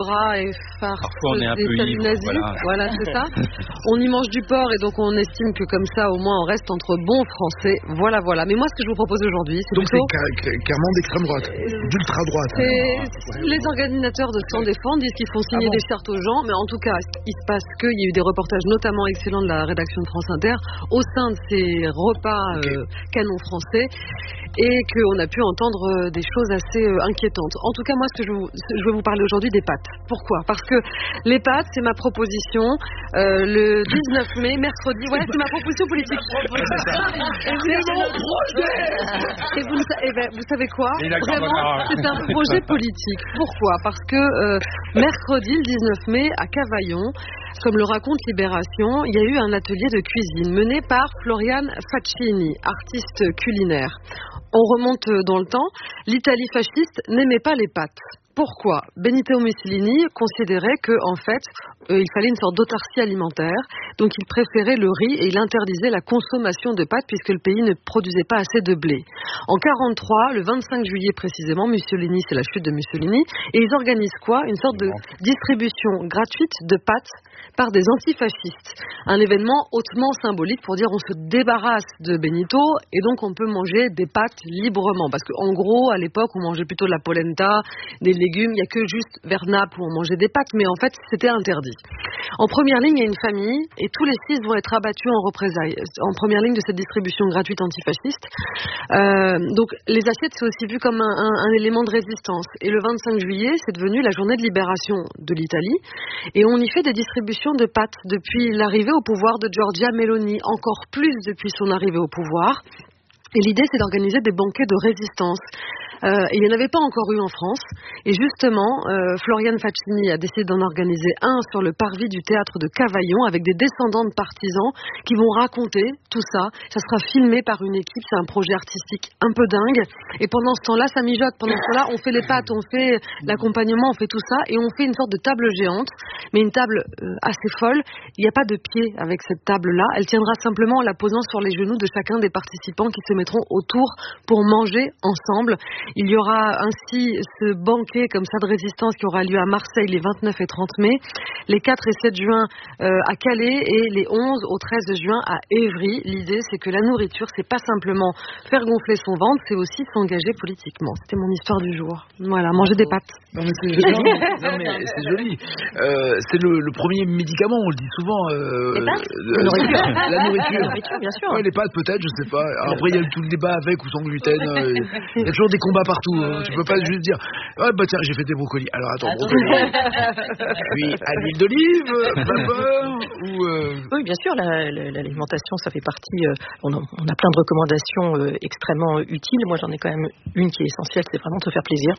bras et farce parfois on est un des peu saluts ivre, nazis. Voilà, c'est ça. On y mange du porc et donc on estime que comme ça, au moins, on reste entre bons Français. Voilà. Mais moi, ce que je vous propose aujourd'hui, c'est donc plutôt... c'est clairement d'extrême droite, d'ultra droite. Les organisateurs de Sans Défendre disent qu'ils font signer des chartes aux gens, mais en tout cas, il se passe qu'il y a eu des reportages notamment excellents de la rédaction de France Inter au sein de ces repas canon français, et qu'on a pu entendre des choses assez inquiétantes. En tout cas, moi, ce que je veux vous parler aujourd'hui des pâtes. Pourquoi ? Parce que les pâtes, c'est ma proposition le 19 mai, mercredi. Ouais, c'est ma proposition politique. Et vous savez quoi ? Vraiment, c'est un projet politique. Pourquoi ? Parce que mercredi, le 19 mai, à Cavaillon, comme le raconte Libération, il y a eu un atelier de cuisine mené par Floriane Faccini, artiste culinaire. On remonte dans le temps, l'Italie fasciste n'aimait pas les pâtes. Pourquoi ? Benito Mussolini considérait qu'en fait, il fallait une sorte d'autarcie alimentaire, donc il préférait le riz et il interdisait la consommation de pâtes puisque le pays ne produisait pas assez de blé. En 1943, le 25 juillet précisément, Mussolini, c'est la chute de Mussolini, et ils organisent quoi ? Une sorte de distribution gratuite de pâtes par des antifascistes. Un événement hautement symbolique pour dire on se débarrasse de Benito et donc on peut manger des pâtes librement. Parce qu'en gros, à l'époque, on mangeait plutôt de la polenta, des légumes. Il n'y a que juste vers Naples où on mangeait des pâtes, mais en fait, c'était interdit. En première ligne, il y a une famille et tous les 6 vont être abattus en représailles. En première ligne de cette distribution gratuite antifasciste. Donc, les assiettes, c'est aussi vu comme un élément de résistance. Et le 25 juillet, c'est devenu la journée de libération de l'Italie. Et on y fait des distributions de pâtes depuis l'arrivée au pouvoir de Giorgia Meloni, encore plus depuis son arrivée au pouvoir. Et l'idée, c'est d'organiser des banquets de résistance. Et il n'y en avait pas encore eu en France. Et justement, Floriane Faccini a décidé d'en organiser un sur le parvis du théâtre de Cavaillon avec des descendants de partisans qui vont raconter tout ça. Ça sera filmé par une équipe, c'est un projet artistique un peu dingue. Et pendant ce temps-là, ça mijote. Pendant ce temps-là, on fait les pâtes, on fait l'accompagnement, on fait tout ça. Et on fait une sorte de table géante, mais une table assez folle. Il n'y a pas de pied avec cette table-là. Elle tiendra simplement en la posant sur les genoux de chacun des participants qui se mettront autour pour manger ensemble. Il y aura ainsi ce banquet comme ça de résistance qui aura lieu à Marseille les 29 et 30 mai, les 4 et 7 juin à Calais et les 11 au 13 juin à Évry. L'idée, c'est que la nourriture, c'est pas simplement faire gonfler son ventre, c'est aussi s'engager politiquement. C'était mon histoire du jour. Voilà, manger des pâtes. Non mais c'est joli. C'est joli. C'est le premier médicament, on le dit souvent. Les pâtes la nourriture. La nourriture, bien sûr. Ouais, les pâtes peut-être, je sais pas. Après, il y a tout le débat avec ou sans gluten. Il y a toujours des combats partout. Tu peux pas juste dire tiens, j'ai fait des brocolis. Alors attends, brocolis. Puis à l'huile d'olive, vapeur ou Oui, bien sûr, l'alimentation, ça fait partie. On a plein de recommandations extrêmement utiles. Moi, j'en ai quand même une qui est essentielle, c'est vraiment de se faire plaisir.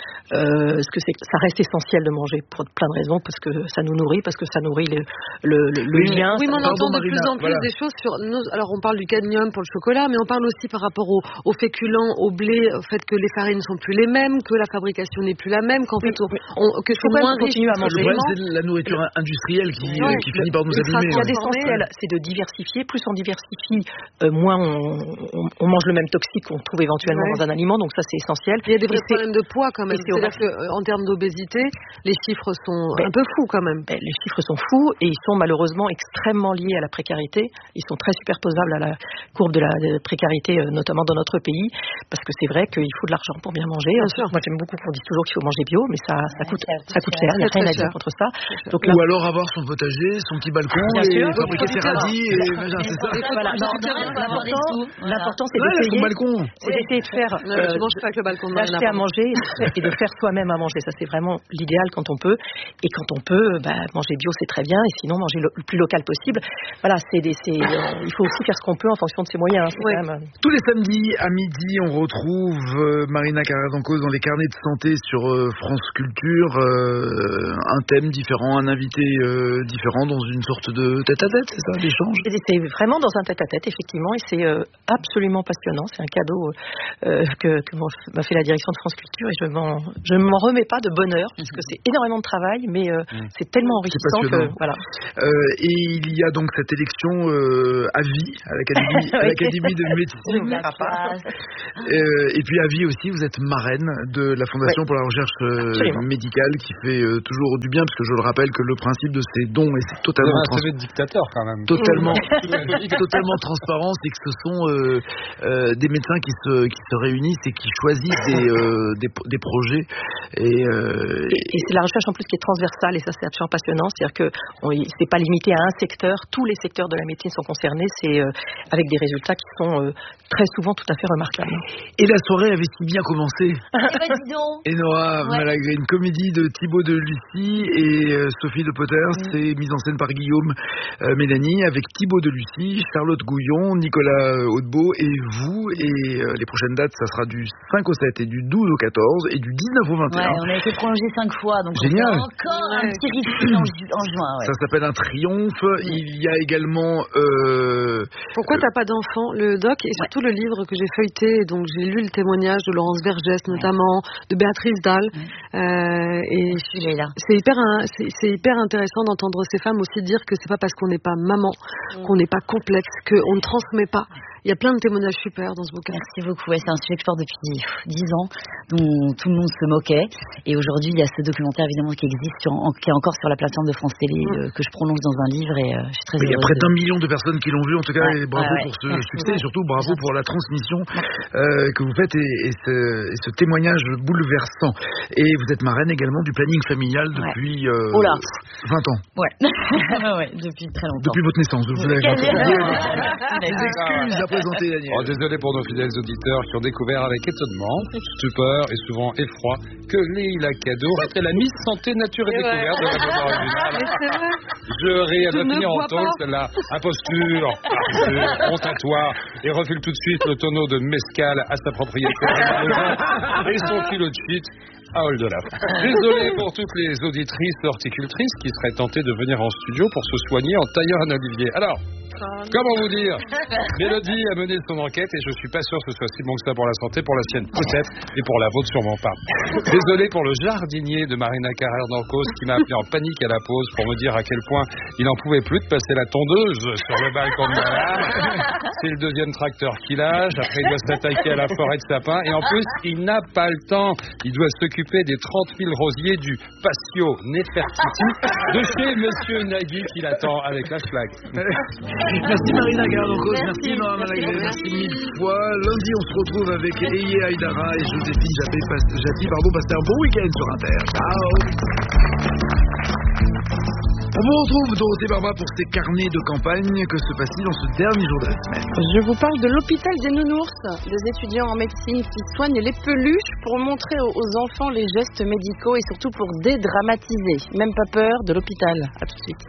Parce que ça reste essentiel de manger pour plein de raisons, parce que ça nous nourrit, parce que ça nourrit le lien. Oui, mais on entend de plus en plus des choses sur alors on parle du cadmium pour le chocolat, mais on parle aussi par rapport aux féculents, au blé, au fait que les farines sont plus les mêmes, que la fabrication n'est plus la même, qu'en fait que c'est moins riche à manger. Le problème, c'est la nourriture industrielle qui finit par nous abîmer. Ce qui est essentiel, c'est de diversifier. Plus on diversifie, moins on mange le même toxique qu'on trouve éventuellement dans un aliment, donc ça c'est essentiel. Il y a des vrais problèmes de poids quand même. C'est-à-dire qu'en termes d'obésité, les chiffres sont un peu fous quand même. Les chiffres sont fous et ils sont malheureusement extrêmement liés à la précarité. Ils sont très superposables à la courbe de la précarité, notamment dans notre pays, parce que c'est vrai qu'il faut de l'argent pour bien manger. Bien sûr. Moi j'aime beaucoup qu'on dise toujours qu'il faut manger bio, mais ça coûte cher. Il n'y a rien à dire contre ça. Donc, ou alors avoir son potager, son petit balcon, et fabriquer ses radis, c'est ça. Voilà. L'important c'est d'essayer de faire d'acheter à manger et de faire soi-même à manger. Ça c'est vraiment l'idéal quand on peut. Et quand on peut, manger bio c'est très bien, et sinon manger le plus local possible. Voilà, il faut aussi faire ce qu'on peut en fonction de ses moyens. Oui. Quand même... Tous les samedis à midi, on retrouve Marina Carrère-Dancause dans les carnets de santé sur France Culture. Un thème différent, un invité différent dans une sorte de tête-à-tête, c'est ça, l'échange? C'est vraiment dans un tête-à-tête, effectivement, et c'est absolument passionnant. C'est un cadeau que m'a fait la direction de France Culture, et je ne m'en remets pas de bonheur, parce que c'est énormément de travail, mais c'est tellement enrichissant que voilà. Et il y a donc cette élection à vie à l'Académie de médecine. Et puis à vie aussi, vous êtes marraine de la Fondation pour la recherche médicale qui fait toujours du bien, parce que je le rappelle que le principe de ces dons, et c'est totalement dictateur quand même. Totalement transparent, c'est que ce sont des médecins qui se réunissent et qui choisissent des projets. Et c'est la recherche en plus qui est transversale, et ça c'est absolument passionnant. C'est-à-dire que c'est pas limité à un secteur, tous les secteurs de la médecine sont concernés, c'est avec des résultats qui sont très souvent tout à fait remarquables. Et la soirée avait si bien commencé. Dis donc. Enora Malagré, une comédie de Thibaut de Lucie et Sophie de Potter, c'est mise en scène par Guillaume Mélanie, avec Thibaut de Lucie, Charlotte Gouillon, Nicolas Audebeau et vous. Et les prochaines dates, ça sera du 5 au 7 et du 12 au 14 et du 19 au 21. Ouais, on a été prolongé 5 fois, donc génial. On a encore un petit refill en juin. Ouais. Ça s'appelle un triomphe. Il y a également... Pourquoi t'as pas d'enfant? Le doc et surtout le livre que j'ai feuilleté, donc j'ai lu le témoignage de Laurence Vergès notamment, de Béatrice Dalle. Et c'est hyper intéressant d'entendre ces femmes aussi dire que c'est pas parce qu'on n'est pas maman, qu'on n'est pas complexe, qu'on ne transmet pas. Il y a plein de témoignages super dans ce bouquin. Merci beaucoup. Ouais, c'est un sujet que je porte depuis 10 ans, dont tout le monde se moquait. Et aujourd'hui, il y a ce documentaire évidemment qui existe, qui est encore sur la plateforme de France Télé, que je prolonge dans un livre. Et je suis très heureuse. Il y a près d'1 million de personnes qui l'ont vu, en tout cas. Et bravo pour ce succès, et surtout bravo pour la transmission que vous faites et ce témoignage bouleversant. Et vous êtes marraine également du planning familial depuis 20 ans. Ouais. Ouais, depuis très longtemps. Depuis votre naissance. Vous avez des excuses à présenter, Daniel. Désolé pour nos fidèles auditeurs qui ont découvert avec étonnement, stupeur et souvent effroi que Leïla Kado était la Miss Santé Nature et Découverte de la mode originale. Je ris, elle va finir en tôle, celle-là. Imposture, honte à toi, et refile tout de suite le tonneau de mescal à sa propriétaire et son kilo de shit à Oldelaf. Désolé pour toutes les auditrices horticultrices qui seraient tentées de venir en studio pour se soigner en taillant un olivier. Alors, comment vous dire? Mélodie a mené son enquête et je suis pas sûr que ce soit si bon que ça pour la santé, pour la sienne peut-être, et pour la vôtre sûrement pas. Désolé pour le jardinier de Marina Carrère d'Ancos qui m'a appelé en panique à la pause pour me dire à quel point il n'en pouvait plus de passer la tondeuse sur le balcon de madame. C'est le deuxième tracteur qu'il lâche, après il doit s'attaquer à la forêt de sapins et en plus il n'a pas le temps. Il doit s'occuper des 30 000 rosiers du Patio Nefertiti de chez Monsieur Nagui qui l'attend avec la schlag. Merci Marina Carrère, merci Nora Malagré, merci 1000 fois. Lundi, on se retrouve avec Eye Aïdara et Joséphine Japy. Passez un bon week-end sur Inter. Ciao. On vous retrouve Dorothée Barba pour ces carnets de campagne. Que se passe-t-il dans ce dernier jour de la semaine? Je vous parle de l'hôpital des nounours, des étudiants en médecine qui soignent les peluches pour montrer aux enfants les gestes médicaux et surtout pour dédramatiser. Même pas peur de l'hôpital. À tout de suite.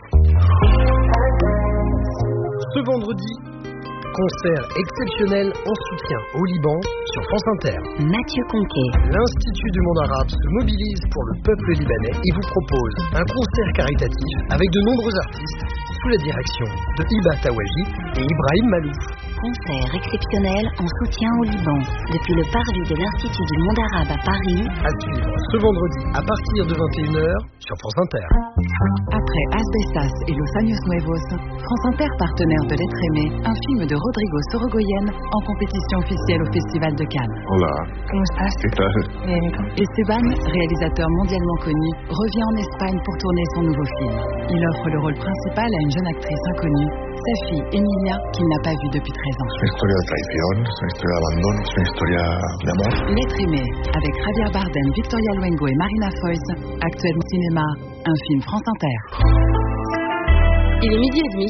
Ce vendredi, concert exceptionnel en soutien au Liban sur France Inter. Mathieu Conquet. L'Institut du monde arabe se mobilise pour le peuple libanais et vous propose un concert caritatif avec de nombreux artistes sous la direction de Hiba Tawaji et Ibrahim Malouf. Concert exceptionnel en soutien au Liban depuis le parvis de l'Institut du monde arabe à Paris. À suivre ce vendredi à partir de 21h sur France Inter. Après Asbestas et Los Años Nuevos, France Inter, partenaire de L'être aimé, un film de Rodrigo Sorogoyen en compétition officielle au Festival de Cannes. Hola. ¿Cómo estás? ¿Qué tal? Esteban, réalisateur mondialement connu, revient en Espagne pour tourner son nouveau film. Il offre le rôle principal à une jeune actrice inconnue, sa fille Emilia, qu'il n'a pas vue depuis 13 ans. Es una historia de traición, es una historia de abandono, es una historia de amor. L'être aimé, avec Javier Bardem, Victoria Luengo et Marina Foïs, actuellement cinéma, un film France Inter. Il est 12h30.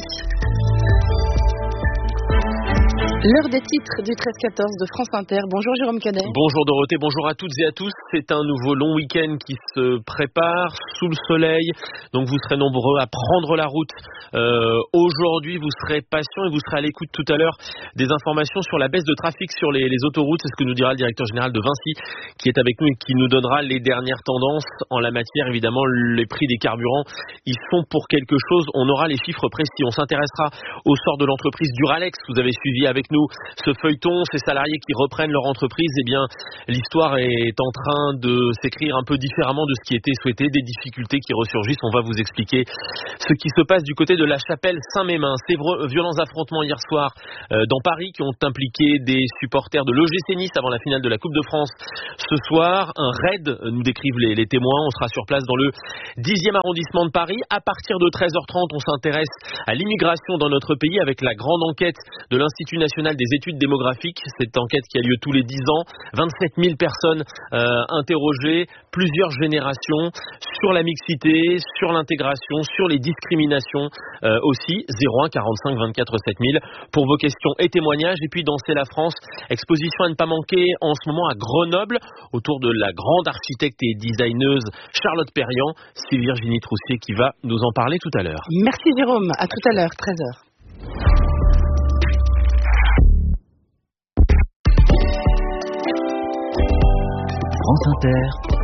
L'heure des titres du 13-14 de France Inter. Bonjour Jérôme Cadet. Bonjour Dorothée, bonjour à toutes et à tous. C'est un nouveau long week-end qui se prépare sous le soleil. Donc vous serez nombreux à prendre la route. Aujourd'hui, vous serez patients et vous serez à l'écoute tout à l'heure des informations sur la baisse de trafic sur les autoroutes. C'est ce que nous dira le directeur général de Vinci qui est avec nous et qui nous donnera les dernières tendances en la matière. Évidemment, les prix des carburants, ils sont pour quelque chose. On aura les chiffres précis. On s'intéressera au sort de l'entreprise Duralex. Vous avez suivi avec nous nous ce feuilleton, ces salariés qui reprennent leur entreprise. Eh bien, l'histoire est en train de s'écrire un peu différemment de ce qui était souhaité, des difficultés qui ressurgissent. On va vous expliquer ce qui se passe du côté de la chapelle Saint-Mémin. Ces violents affrontements hier soir dans Paris qui ont impliqué des supporters de l'OGC Nice avant la finale de la Coupe de France. Ce soir, un raid, nous décrivent les témoins. On sera sur place dans le 10e arrondissement de Paris. À partir de 13h30, on s'intéresse à l'immigration dans notre pays avec la grande enquête de l'Institut national des études démographiques. Cette enquête qui a lieu tous les 10 ans. 27 000 personnes interrogées, plusieurs générations sur la mixité, sur l'intégration, sur les discriminations aussi. 01 45 24 7000 pour vos questions et témoignages. Et puis dans C'est la France, exposition à ne pas manquer en ce moment à Grenoble autour de la grande architecte et designeuse Charlotte Perriand. C'est Virginie Troussier qui va nous en parler tout à l'heure. Merci Jérôme, à tout à l'heure, 13h. France Inter.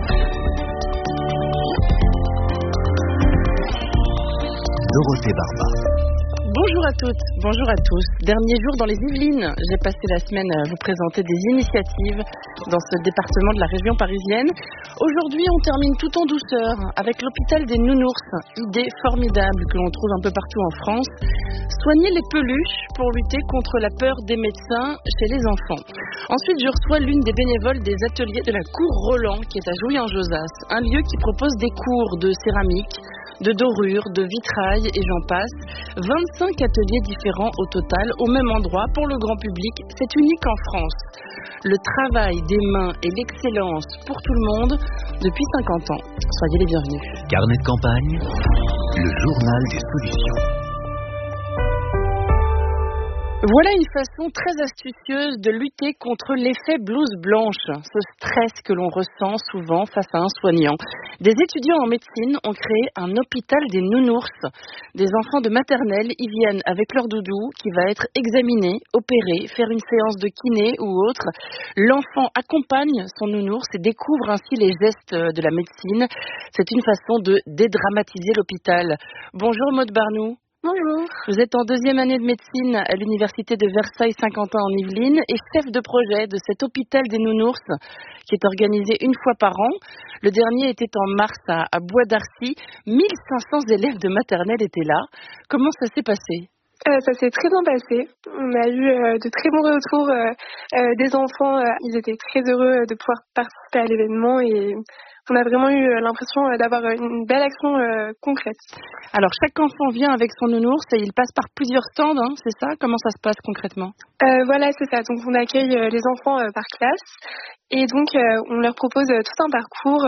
Dorothée Barba. Bonjour à toutes, bonjour à tous. Dernier jour dans les Yvelines. J'ai passé la semaine à vous présenter des initiatives dans ce département de la région parisienne. Aujourd'hui, on termine tout en douceur avec l'hôpital des nounours. Idée formidable que l'on trouve un peu partout en France. Soigner les peluches pour lutter contre la peur des médecins chez les enfants. Ensuite, je reçois l'une des bénévoles des ateliers de la Cour Roland qui est à Jouy-en-Josas. Un lieu qui propose des cours de céramique, de dorure, de vitrail et j'en passe. 25 ateliers différents au total, au même endroit, pour le grand public. C'est unique en France. Le travail des mains et l'excellence pour tout le monde depuis 50 ans. Soyez les bienvenus. Carnet de campagne, le journal des solutions. Voilà une façon très astucieuse de lutter contre l'effet blouse blanche, ce stress que l'on ressent souvent face à un soignant. Des étudiants en médecine ont créé un hôpital des nounours. Des enfants de maternelle y viennent avec leur doudou qui va être examiné, opéré, faire une séance de kiné ou autre. L'enfant accompagne son nounours et découvre ainsi les gestes de la médecine. C'est une façon de dédramatiser l'hôpital. Bonjour Maud Barnou. Bonjour. Vous êtes en 2e année de médecine à l'université de Versailles-Saint-Quentin en Yvelines et chef de projet de cet hôpital des nounours qui est organisé une fois par an. Le dernier était en mars à Bois d'Arcy. 1500 élèves de maternelle étaient là. Comment ça s'est passé ? Ça s'est très bien passé. On a eu de très bons retours des enfants. Ils étaient très heureux de pouvoir participer à l'événement et on a vraiment eu l'impression d'avoir une belle action concrète. Alors, chaque enfant vient avec son nounours et il passe par plusieurs stands, hein, c'est ça ? Comment ça se passe concrètement ? Voilà, c'est ça. Donc, on accueille les enfants par classe et donc on leur propose tout un parcours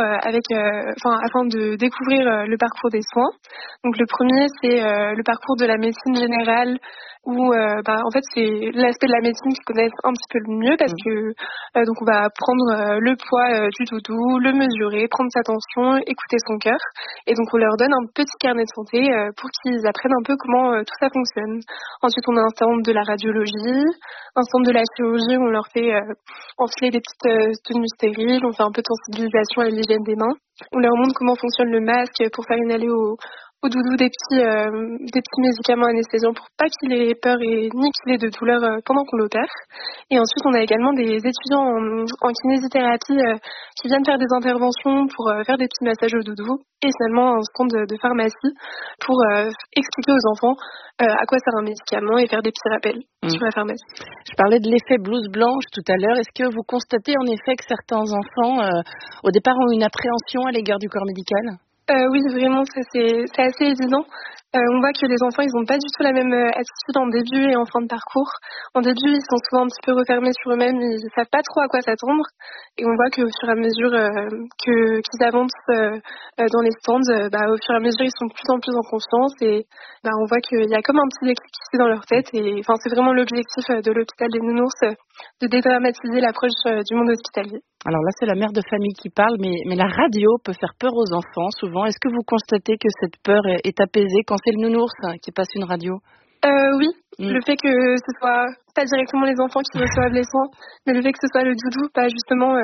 afin de découvrir le parcours des soins. Donc, le premier, c'est le parcours de la médecine générale où en fait c'est l'aspect de la médecine qu'ils connaissent un petit peu le mieux parce que donc on va prendre le poids du doudou, le mesurer, prendre sa tension, écouter son cœur et donc on leur donne un petit carnet de santé pour qu'ils apprennent un peu comment tout ça fonctionne. Ensuite on a un stand de la radiologie, un stand de la chirurgie où on leur fait enfiler des petites tenues stériles, on fait un peu de sensibilisation à l'hygiène des mains, on leur montre comment fonctionne le masque pour faire inhaler au doudou des petits médicaments anesthésiants pour pas qu'il ait peur et ni qu'il ait de douleur pendant qu'on l'opère. Et ensuite, on a également des étudiants en kinésithérapie qui viennent faire des interventions pour faire des petits massages au doudou et finalement un stand de pharmacie pour expliquer aux enfants à quoi sert un médicament et faire des petits rappels sur la pharmacie. Je parlais de l'effet blouse blanche tout à l'heure. Est-ce que vous constatez en effet que certains enfants, au départ, ont une appréhension à l'égard du corps médical ? Oui, vraiment, c'est assez évident. On voit que les enfants, ils n'ont pas du tout la même attitude en début et en fin de parcours. En début, ils sont souvent un petit peu refermés sur eux-mêmes, ils ne savent pas trop à quoi s'attendre. Et on voit qu'au fur et à mesure qu'ils avancent dans les stands, au fur et à mesure, ils sont de plus en plus en confiance. Et on voit qu'il y a comme un petit déclic ici dans leur tête. Et c'est vraiment l'objectif de l'hôpital des nounours, de dédramatiser l'approche du monde hospitalier. Alors là, c'est la mère de famille qui parle, mais la radio peut faire peur aux enfants souvent. Est-ce que vous constatez que cette peur est apaisée quand c'est le nounours qui passe une radio ? Oui, le fait que ce soit pas directement les enfants qui reçoivent les soins, mais le fait que ce soit le doudou, justement,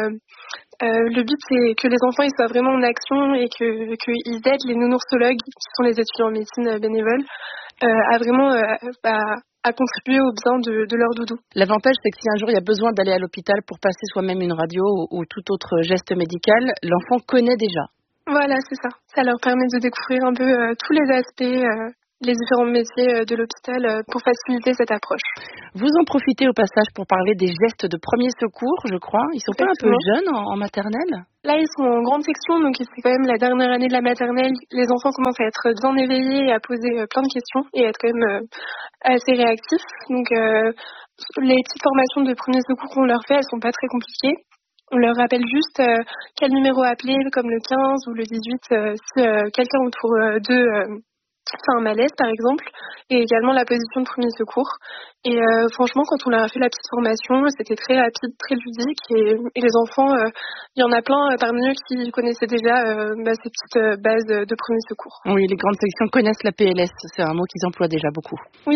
le but c'est que les enfants ils soient vraiment en action et qu'ils aident les nounoursologues, qui sont les étudiants en médecine bénévoles, à vraiment à contribuer au bien de leur doudou. L'avantage, c'est que si un jour il y a besoin d'aller à l'hôpital pour passer soi-même une radio ou tout autre geste médical, l'enfant connaît déjà. Voilà, c'est ça. Ça leur permet de découvrir un peu tous les aspects, les différents métiers de l'hôpital pour faciliter cette approche. Vous en profitez au passage pour parler des gestes de premier secours, je crois. Ils sont pas un peu jeunes en maternelle ? Là, ils sont en grande section, donc c'est quand même la dernière année de la maternelle. Les enfants commencent à être bien éveillés et à poser plein de questions et à être quand même assez réactifs. Donc, les petites formations de premier secours qu'on leur fait, elles sont pas très compliquées. On leur rappelle juste quel numéro appeler, comme le 15 ou le 18, si quelqu'un autour d'eux fait un malaise, par exemple, et également la position de premier secours. Et franchement, quand on leur a fait la petite formation, c'était très rapide, très ludique, et les enfants, il y en a plein parmi eux qui connaissaient déjà ces petites bases de premier secours. Oui, les grandes sections connaissent la PLS, c'est un mot qu'ils emploient déjà beaucoup. Oui.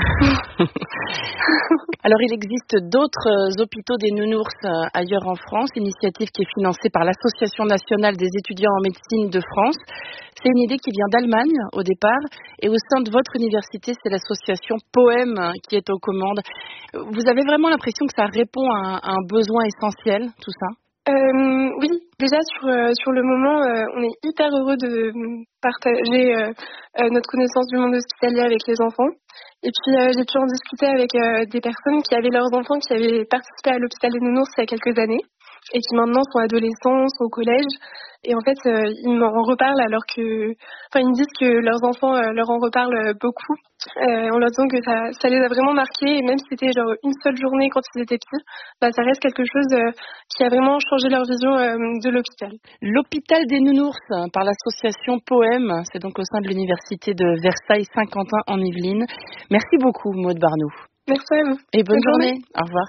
Alors, il existe d'autres hôpitaux des nounours ailleurs en France, initiative qui est financée par l'Association nationale des étudiants en médecine de France. C'est une idée qui vient d'Allemagne au départ, et au sein de votre université, c'est l'association POEM qui est aux commandes. Vous avez vraiment l'impression que ça répond à un besoin essentiel, tout ça ? Oui, déjà sur le moment, on est hyper heureux de partager notre connaissance du monde hospitalier avec les enfants. Et puis j'ai pu en discuter avec des personnes qui avaient leurs enfants qui avaient participé à l'hôpital des nounours il y a quelques années et qui maintenant sont adolescents, sont au collège. Et en fait, ils m'en reparlent ils me disent que leurs enfants leur en reparlent beaucoup, en leur disant que ça les a vraiment marqués. Et même si c'était genre une seule journée quand ils étaient petits, ça reste quelque chose qui a vraiment changé leur vision de l'hôpital. L'hôpital des nounours par l'association POEM, c'est donc au sein de l'université de Versailles-Saint-Quentin en Yvelines. Merci beaucoup, Maude Barnoux. Merci à vous. Et bonne journée. Au revoir.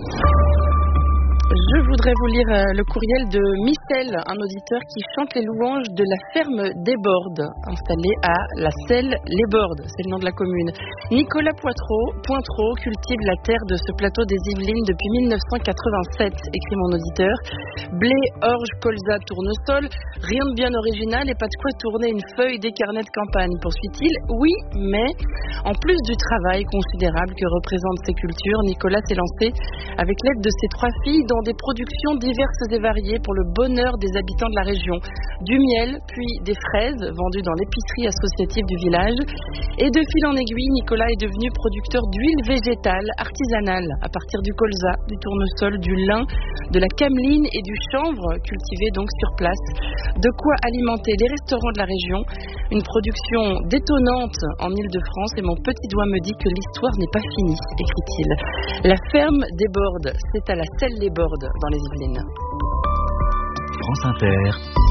Je voudrais vous lire le courriel de Michel, un auditeur qui chante les louanges de la ferme des Bordes, installée à la Selle-les Bordes, c'est le nom de la commune. Nicolas Pointreau cultive la terre de ce plateau des Yvelines depuis 1987, écrit mon auditeur. Blé, orge, colza, tournesol, rien de bien original et pas de quoi tourner une feuille des carnets de campagne, poursuit-il. Oui, mais en plus du travail considérable que représentent ces cultures, Nicolas s'est lancé avec l'aide de ses 3 filles dans des productions diverses et variées pour le bonheur des habitants de la région. Du miel, puis des fraises vendues dans l'épicerie associative du village. Et de fil en aiguille, Nicolas est devenu producteur d'huile végétale artisanale à partir du colza, du tournesol, du lin, de la cameline et du chanvre cultivés donc sur place. De quoi alimenter les restaurants de la région. Une production détonnante en Île-de-France et mon petit doigt me dit que l'histoire n'est pas finie, écrit-il. La ferme des Bordes, c'est à la Selle-les-Bordes dans les Yvelines. France Inter,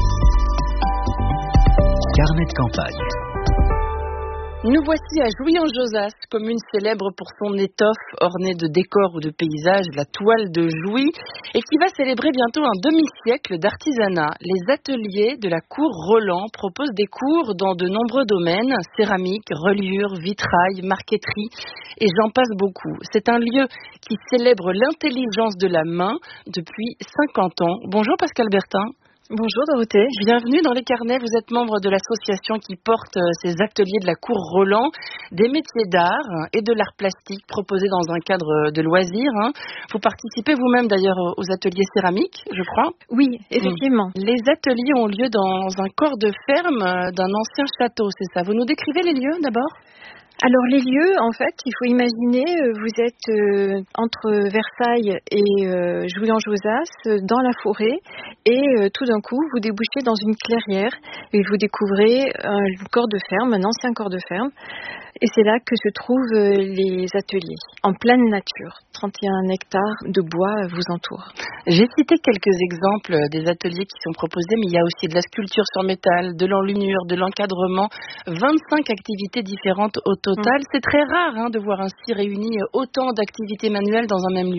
carnet de campagne. Nous voici à Jouy-en-Josas, commune célèbre pour son étoffe ornée de décors ou de paysages, la toile de Jouy, et qui va célébrer bientôt un demi-siècle d'artisanat. Les ateliers de la cour Roland proposent des cours dans de nombreux domaines, céramique, reliure, vitrail, marqueterie, et j'en passe beaucoup. C'est un lieu qui célèbre l'intelligence de la main depuis 50 ans. Bonjour Pascal Bertin. Bonjour Dorothée. Bienvenue dans les carnets. Vous êtes membre de l'association qui porte ces ateliers de la cour Roland, des métiers d'art et de l'art plastique proposés dans un cadre de loisirs. Vous participez vous-même d'ailleurs aux ateliers céramiques, je crois. Oui, effectivement. Les ateliers ont lieu dans un corps de ferme d'un ancien château, c'est ça. Vous nous décrivez les lieux d'abord ? Alors les lieux, en fait, il faut imaginer, vous êtes entre Versailles et Jouy-en-Josas, dans la forêt, et tout d'un coup, vous débouchez dans une clairière et vous découvrez un corps de ferme, un ancien corps de ferme. Et c'est là que se trouvent les ateliers, en pleine nature. 31 hectares de bois vous entourent. J'ai cité quelques exemples des ateliers qui sont proposés, mais il y a aussi de la sculpture sur métal, de l'enluminure, de l'encadrement, 25 activités différentes au total. C'est très rare de voir ainsi réuni autant d'activités manuelles dans un même lieu.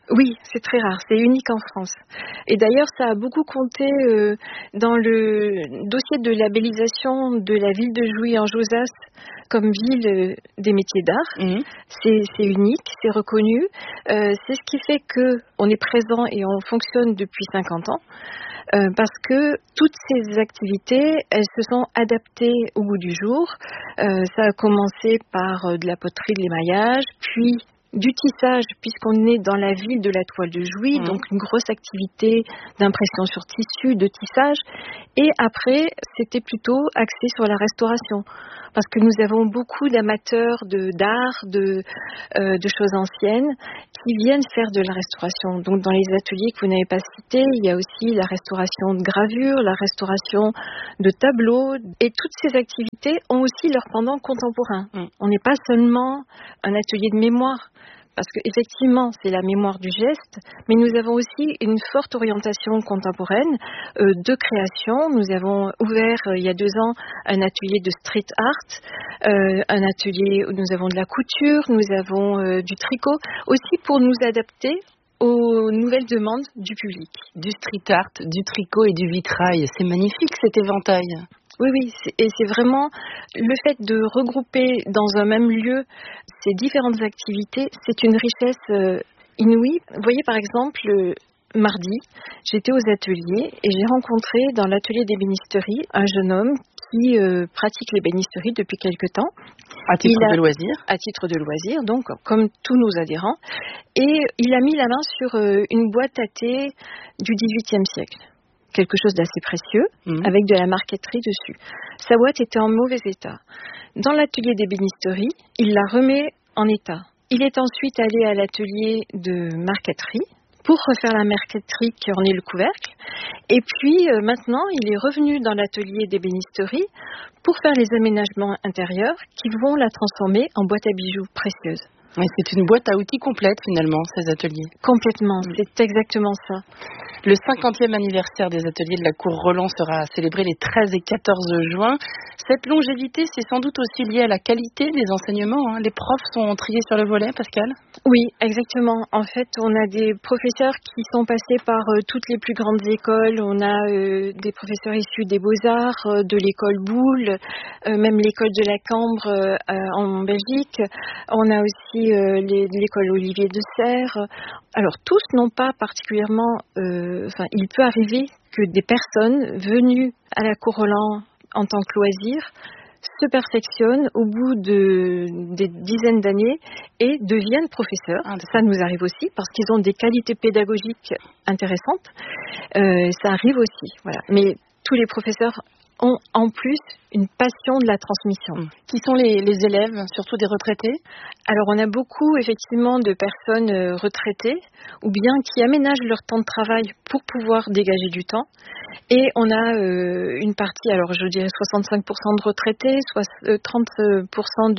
Oui, c'est très rare, c'est unique en France. Et d'ailleurs, ça a beaucoup compté dans le dossier de labellisation de la ville de Jouy en Josas comme ville des métiers d'art. C'est unique, c'est reconnu. C'est ce qui fait qu'on est présent et on fonctionne depuis 50 ans. Parce que toutes ces activités, elles se sont adaptées au goût du jour. Ça a commencé par de la poterie, de l'émaillage, puis du tissage, puisqu'on est dans la ville de la toile de Jouy, donc une grosse activité d'impression sur tissu, de tissage. Et après, c'était plutôt axé sur la restauration, parce que nous avons beaucoup d'amateurs d'art, de choses anciennes, qui viennent faire de la restauration. Donc dans les ateliers que vous n'avez pas cités, il y a aussi la restauration de gravures, la restauration de tableaux, et toutes ces activités ont aussi leur pendant contemporain. On n'est pas seulement un atelier de mémoire, parce qu'effectivement, c'est la mémoire du geste, mais nous avons aussi une forte orientation contemporaine de création. Nous avons ouvert, il y a 2 ans, un atelier de street art, un atelier où nous avons de la couture, nous avons du tricot, aussi pour nous adapter aux nouvelles demandes du public. Du street art, du tricot et du vitrail, c'est magnifique cet éventail. Oui, et c'est vraiment le fait de regrouper dans un même lieu ces différentes activités, c'est une richesse inouïe. Vous voyez, par exemple, mardi, j'étais aux ateliers et j'ai rencontré dans l'atelier d'ébénisterie un jeune homme qui pratique l'ébénisterie depuis quelque temps. À titre de loisir. À titre de loisir, donc comme tous nos adhérents. Et il a mis la main sur une boîte à thé du XVIIIe siècle. Quelque chose d'assez précieux, avec de la marqueterie dessus. Sa boîte était en mauvais état. Dans l'atelier d'ébénisterie, il la remet en état. Il est ensuite allé à l'atelier de marqueterie pour refaire la marqueterie qui en est le couvercle. Et puis maintenant, il est revenu dans l'atelier d'ébénisterie pour faire les aménagements intérieurs qui vont la transformer en boîte à bijoux précieuse. Mais c'est une boîte à outils complète finalement, ces ateliers. Complètement, c'est exactement ça. Le 50e anniversaire des ateliers de la Cour Roland sera célébré les 13 et 14 juin. Cette longévité, c'est sans doute aussi lié à la qualité des enseignements. Les profs sont triés sur le volet, Pascal ? Oui, exactement. En fait, on a des professeurs qui sont passés par toutes les plus grandes écoles. On a des professeurs issus des Beaux-Arts, de l'école Boulle, même l'école de la Cambre en Belgique. On a aussi l'école Olivier de Serres. Alors, tous n'ont pas particulièrement... il peut arriver que des personnes venues à la Cour Roland en tant que loisir se perfectionnent au bout des dizaines d'années et deviennent professeurs. Ça nous arrive aussi parce qu'ils ont des qualités pédagogiques intéressantes. Ça arrive aussi. Voilà. Mais tous les professeurs ont en plus une passion de la transmission. Qui sont les élèves, surtout des retraités ? Alors on a beaucoup effectivement de personnes retraitées ou bien qui aménagent leur temps de travail pour pouvoir dégager du temps. Et on a une partie, alors je dirais 65% de retraités, 30%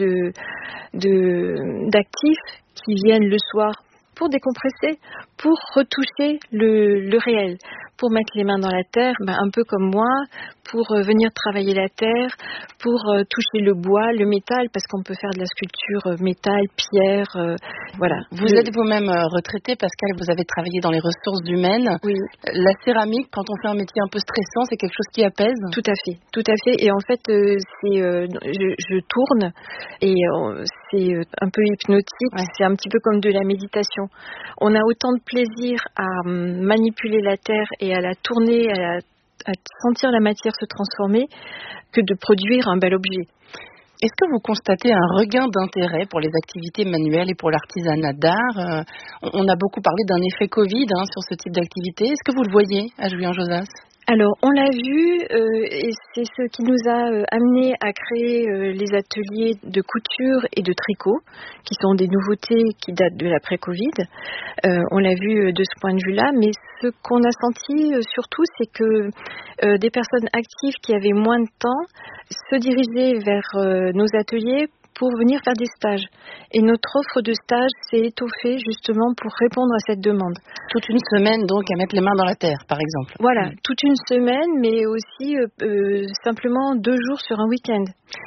d'actifs qui viennent le soir pour décompresser, pour retoucher le réel, pour mettre les mains dans la terre, un peu comme moi, pour venir travailler la terre, pour toucher le bois, le métal, parce qu'on peut faire de la sculpture métal, pierre, voilà. Vous êtes vous-même retraité, Pascal, vous avez travaillé dans les ressources humaines. Oui. La céramique, quand on fait un métier un peu stressant, c'est quelque chose qui apaise ? Tout à fait. Et en fait, je tourne et c'est un peu hypnotique, c'est un petit peu comme de la méditation. On a autant de plaisir à manipuler la terre et à la tourner, à sentir la matière se transformer, que de produire un bel objet. Est-ce que vous constatez un regain d'intérêt pour les activités manuelles et pour l'artisanat d'art ? On a beaucoup parlé d'un effet Covid sur ce type d'activité. Est-ce que vous le voyez à Jouy-en-Josas ? Alors, on l'a vu, et c'est ce qui nous a amené à créer les ateliers de couture et de tricot, qui sont des nouveautés qui datent de l'après-Covid. On l'a vu de ce point de vue-là, mais ce qu'on a senti surtout, c'est que des personnes actives qui avaient moins de temps se dirigeaient vers nos ateliers pour venir faire des stages. Et notre offre de stage s'est étoffée justement pour répondre à cette demande. Toute une semaine donc à mettre les mains dans la terre, par exemple. Voilà, toute une semaine, mais aussi simplement 2 jours sur un week-end.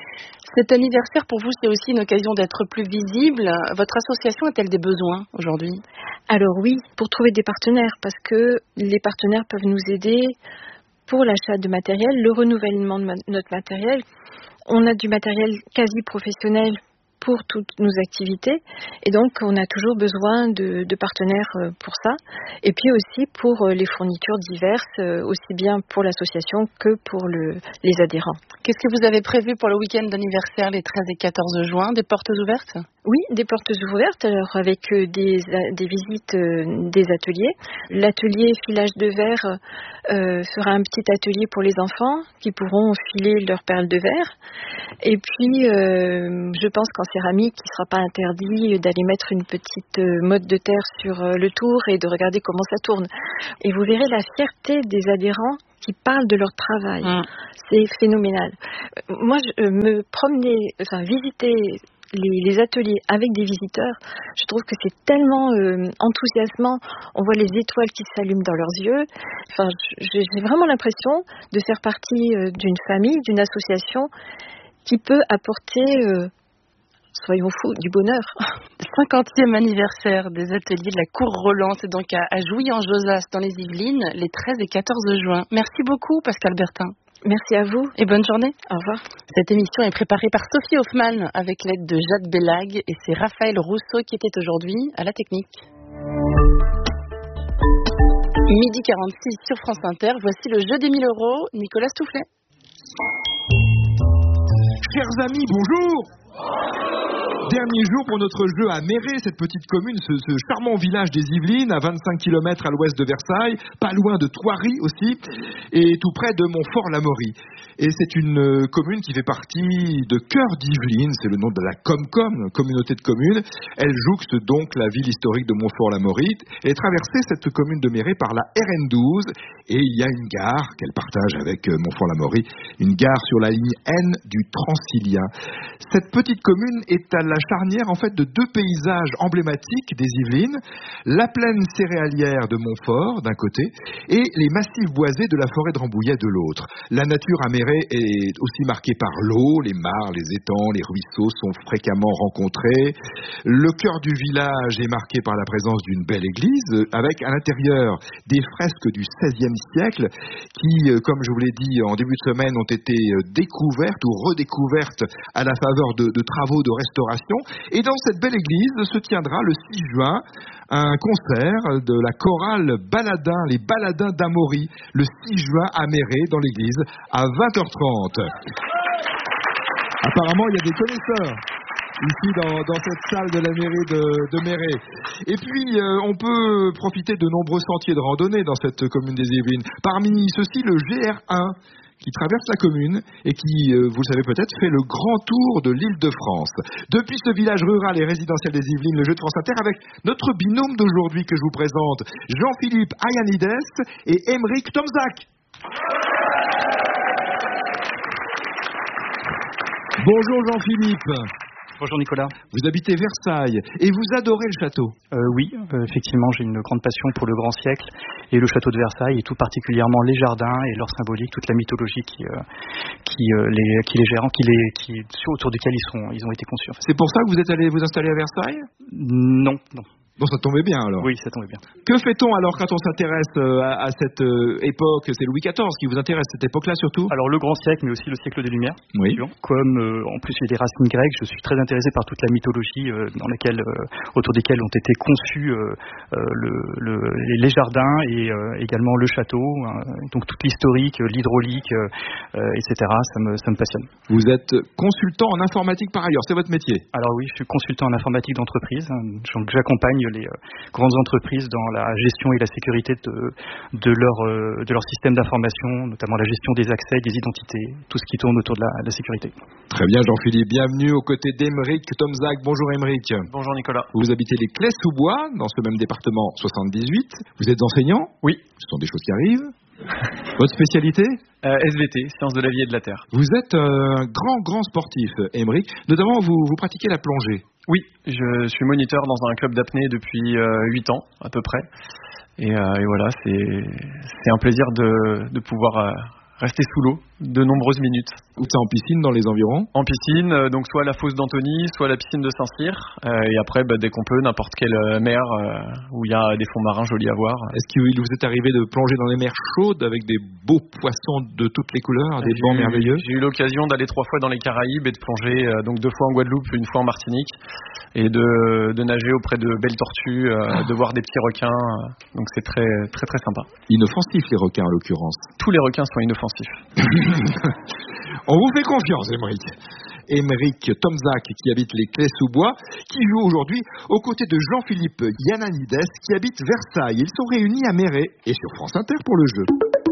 Cet anniversaire, pour vous, c'est aussi une occasion d'être plus visible. Votre association a-t-elle des besoins aujourd'hui ? Alors oui, pour trouver des partenaires, parce que les partenaires peuvent nous aider pour l'achat de matériel, le renouvellement de notre matériel. On a du matériel quasi professionnel pour toutes nos activités et donc on a toujours besoin de partenaires pour ça et puis aussi pour les fournitures diverses, aussi bien pour l'association que pour les adhérents. Qu'est-ce que vous avez prévu pour le week-end d'anniversaire les 13 et 14 juin ? Des portes ouvertes ? Oui, des portes ouvertes, alors avec des visites des ateliers. L'atelier filage de verre sera un petit atelier pour les enfants qui pourront filer leurs perles de verre. Et puis, je pense qu'en céramique, il ne sera pas interdit d'aller mettre une petite motte de terre sur le tour et de regarder comment ça tourne. Et vous verrez la fierté des adhérents qui parlent de leur travail. C'est phénoménal. Moi, me promener, visiter les ateliers avec des visiteurs, je trouve que c'est tellement enthousiasmant. On voit les étoiles qui s'allument dans leurs yeux. J'ai vraiment l'impression de faire partie d'une famille, d'une association qui peut apporter, soyons fous, du bonheur. 50e anniversaire des ateliers de la Cour Roland, c'est donc à Jouy-en-Josas dans les Yvelines, les 13 et 14 juin. Merci beaucoup Pascale Bertin. Merci à vous. Et bonne journée. Au revoir. Cette émission est préparée par Sophie Hoffman avec l'aide de Jade Bellag et c'est Raphaël Rousseau qui était aujourd'hui à la technique. Midi 46 sur France Inter, voici le jeu des 1000 €, Nicolas Stoufflet. Chers amis, bonjour. Dernier jour pour notre jeu à Méré, cette petite commune, ce charmant village des Yvelines, à 25 km à l'ouest de Versailles, pas loin de Thoiry aussi, et tout près de Montfort-l'Amaury. Et c'est une commune qui fait partie de Cœur d'Yvelines, c'est le nom de la Comcom, communauté de communes. Elle jouxte donc la ville historique de Montfort-l'Amaury. Elle est traversée, cette commune de Méré, par la RN12, et il y a une gare qu'elle partage avec Montfort-l'Amaury, une gare sur la ligne N du Transilien. Cette petite commune est à la charnière en fait de deux paysages emblématiques des Yvelines, la plaine céréalière de Montfort d'un côté et les massifs boisés de la forêt de Rambouillet de l'autre. La nature à Méré est aussi marquée par l'eau, les mares, les étangs, les ruisseaux sont fréquemment rencontrés. Le cœur du village est marqué par la présence d'une belle église avec à l'intérieur des fresques du XVIe siècle qui, comme je vous l'ai dit en début de semaine, ont été découvertes ou redécouvertes à la faveur de travaux de restauration. Et dans cette belle église se tiendra le 6 juin un concert de la chorale Baladins, les Baladins d'Amaury, le 6 juin à Méré, dans l'église, à 20h30. Apparemment, il y a des connaisseurs ici dans cette salle de la mairie de Méré. Et puis, on peut profiter de nombreux sentiers de randonnée dans cette commune des Yvelines. Parmi ceux-ci, le GR1, qui traverse la commune et qui, vous le savez peut-être, fait le grand tour de l'Île-de-France. Depuis ce village rural et résidentiel des Yvelines, le jeu de France Inter avec notre binôme d'aujourd'hui que je vous présente, Jean-Philippe Ayanides et Aymeric Tomzak. Bonjour Jean-Philippe. Bonjour Nicolas. Vous habitez Versailles et vous adorez le château. Oui, effectivement, j'ai une grande passion pour le grand siècle et le château de Versailles et tout particulièrement les jardins et leur symbolique, toute la mythologie autour desquels ils ont été conçus. En fait. C'est pour ça que vous êtes allé vous installer à Versailles ? Non. Bon, ça tombait bien alors. Oui, ça tombait bien. Que fait-on alors quand on s'intéresse à cette époque ? C'est Louis XIV qui vous intéresse, cette époque-là surtout ? Alors le grand siècle, mais aussi le siècle des Lumières. Oui. Comme en plus il y a des racines grecques, je suis très intéressé par toute la mythologie autour desquelles ont été conçus les jardins et également le château. Donc toute l'historique, l'hydraulique, etc. Ça me passionne. Vous êtes consultant en informatique par ailleurs, c'est votre métier ? Alors oui, je suis consultant en informatique d'entreprise. J'accompagne les grandes entreprises dans la gestion et la sécurité de leur système d'information, notamment la gestion des accès, des identités, tout ce qui tourne autour de la sécurité. Très bien Jean-Philippe, bienvenue aux côtés d'Aymeric Tomzak. Bonjour Aymeric. Bonjour Nicolas. Vous habitez les Clés-sous-Bois, dans ce même département 78. Vous êtes enseignant ? Oui. Ce sont des choses qui arrivent. Votre spécialité ? SVT, Sciences de la vie et de la terre. Vous êtes un grand sportif, Aymeric. Notamment, vous pratiquez la plongée. Oui, je suis moniteur dans un club d'apnée depuis 8 ans, à peu près. Et voilà, c'est un plaisir de pouvoir rester sous l'eau de nombreuses minutes. Ou c'est en piscine dans les environs? En piscine, donc soit la fosse d'Antony, soit la piscine de Saint-Cyr. Et après, dès qu'on peut, n'importe quelle mer où il y a des fonds marins jolis à voir. Est-ce qu'il vous est arrivé de plonger dans les mers chaudes avec des beaux poissons de toutes les couleurs, des bancs merveilleux? J'ai eu l'occasion d'aller 3 fois dans les Caraïbes et de plonger donc 2 fois en Guadeloupe, 1 fois en Martinique, et de nager auprès de belles tortues, de voir des petits requins. Donc c'est très très très sympa. Inoffensifs les requins en l'occurrence. Tous les requins sont inoffensifs. On vous fait confiance, Émeric. Émeric Tomzak, qui habite les Clés-sous-Bois, qui joue aujourd'hui aux côtés de Jean-Philippe Yananides, qui habite Versailles. Ils sont réunis à Méret et sur France Inter pour le jeu.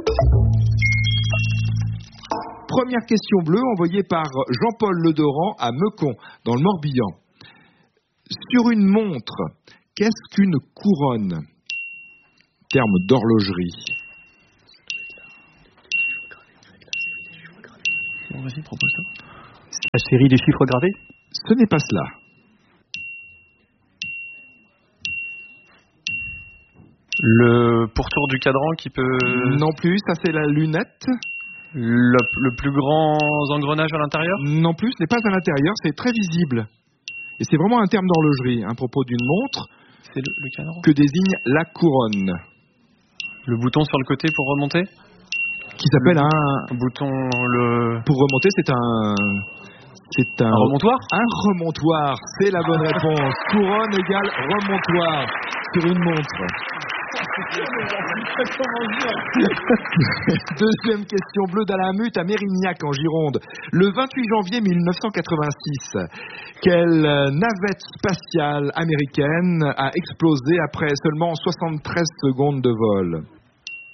Première question bleue envoyée par Jean-Paul Ledoran à Meucon, dans le Morbihan. Sur une montre, qu'est-ce qu'une couronne? Terme d'horlogerie. Bon, vas-y, propose ça. C'est la série des chiffres gravés? Ce n'est pas cela. Le pourtour du cadran qui peut... Non plus, ça c'est la lunette. Le plus grand engrenage à l'intérieur? Non plus, ce n'est pas à l'intérieur, c'est très visible. Et c'est vraiment un terme d'horlogerie, à propos d'une montre. C'est le cadran que désigne la couronne. Le bouton sur le côté pour remonter? Qui s'appelle un bouton. Pour remonter, c'est un remontoir? Un remontoir, c'est la bonne réponse. Couronne égale remontoir sur une montre. Deuxième question bleue d'Alamut à Mérignac en Gironde. Le 28 janvier 1986, quelle navette spatiale américaine a explosé après seulement 73 secondes de vol?